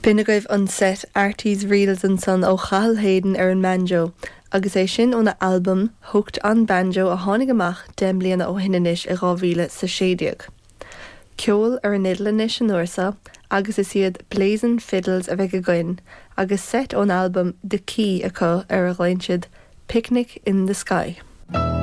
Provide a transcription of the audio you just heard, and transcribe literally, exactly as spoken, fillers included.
Bina goibh an set Artie's Reels an son ó Chal Hayden ar an banjo, agus é sin óna album Hooked on Banjo a tháinig amach dem bliana ó hinanis i gámhíle sa séideag. Ceol ar an idlanis an uairsa, agus is iad Blazing Fiddles a bheith againn, agus set ón album The Key acu ar a ghlainsiad Picnic in the Sky.